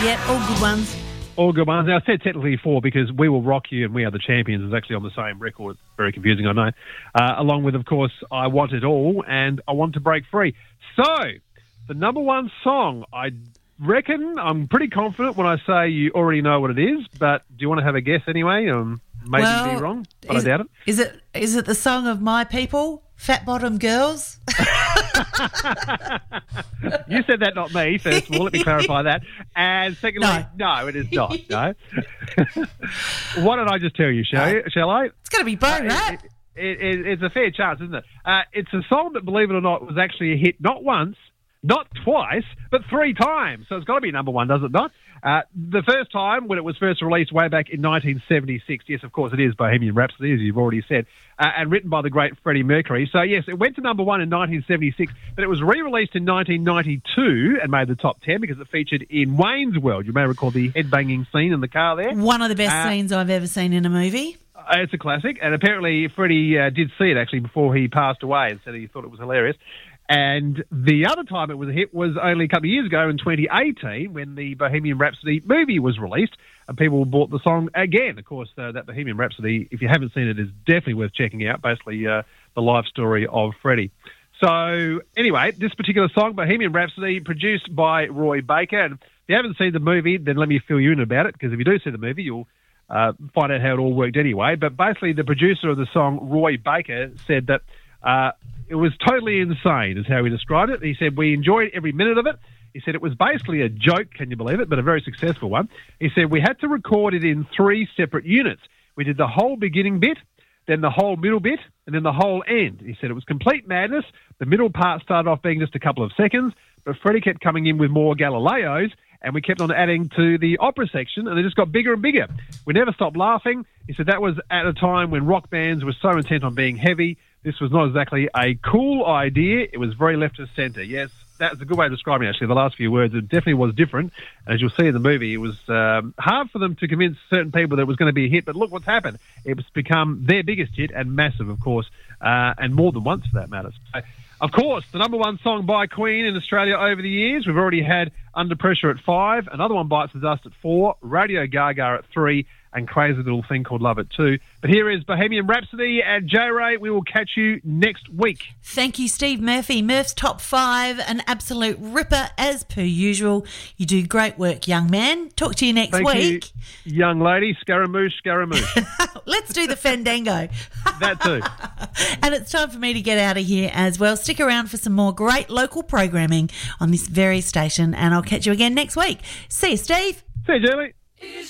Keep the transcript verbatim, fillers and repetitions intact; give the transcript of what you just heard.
Yeah, all good ones. All good ones. Now, I said technically four because We Will Rock You and We Are the Champions is actually on the same record. Very confusing, I know. Uh, along with, of course, I Want It All and I Want to Break Free. So, the number one song, I reckon, I'm pretty confident when I say you already know what it is, but do you want to have a guess anyway? Um, maybe well, be wrong, but is, I doubt it. Is it is it the song of My People, Fat Bottom Girls? You said that, not me, first of all. Let me clarify that. And secondly, no, no it is not. No. Why don't I just tell you, shall, you, shall I? It's going to be Bone, uh, right? It, it, it, it's a fair chance, isn't it? Uh, it's a song that, believe it or not, was actually a hit not once, not twice, but three times. So it's got to be number one, does it not? Uh, the first time, when it was first released way back in nineteen seventy-six, yes, of course, it is Bohemian Rhapsody, as you've already said, uh, and written by the great Freddie Mercury. So, yes, it went to number one in nineteen seventy-six, but it was re-released in nineteen ninety-two and made the top ten because it featured in Wayne's World. You may recall the headbanging scene in the car there. One of the best uh, scenes I've ever seen in a movie. Uh, it's a classic, and apparently Freddie uh, did see it, actually, before he passed away and said he thought it was hilarious. And the other time it was a hit was only a couple of years ago in twenty eighteen when the Bohemian Rhapsody movie was released and people bought the song again. Of course, uh, that Bohemian Rhapsody, if you haven't seen it, is definitely worth checking out, basically uh, the life story of Freddie. So anyway, this particular song, Bohemian Rhapsody, produced by Roy Baker. And if you haven't seen the movie, then let me fill you in about it, because if you do see the movie, you'll uh, find out how it all worked anyway. But basically the producer of the song, Roy Baker, said that uh, it was totally insane, is how he described it. He said, we enjoyed every minute of it. He said it was basically a joke, can you believe it, but a very successful one. He said we had to record it in three separate units. We did the whole beginning bit, then the whole middle bit, and then the whole end. He said it was complete madness. The middle part started off being just a couple of seconds, but Freddie kept coming in with more Galileos, and we kept on adding to the opera section, and it just got bigger and bigger. We never stopped laughing. He said that was at a time when rock bands were so intent on being heavy. This was not exactly a cool idea. It was very left of centre. Yes, that's a good way of describing it, actually, the last few words. It definitely was different. And as you'll see in the movie, it was um, hard for them to convince certain people that it was going to be a hit. But look what's happened. It's become their biggest hit, and massive, of course, uh, and more than once for that matter. So, of course, the number one song by Queen in Australia over the years. We've already had Under Pressure at five. Another one bites the dust at four. Radio Gaga at three. And Crazy Little Thing Called Love at two. But here is Bohemian Rhapsody and J-Ray. We will catch you next week. Thank you, Steve Murphy. Murph's Top five, an absolute ripper as per usual. You do great work, young man. Talk to you next Thank week. You, young lady. Scaramouche, Scaramouche. Let's do the Fandango. That too. And it's time for me to get out of here as well. Stick around for some more great local programming on this very station, and I'll catch you again next week. See you, Steve. See you, Julie.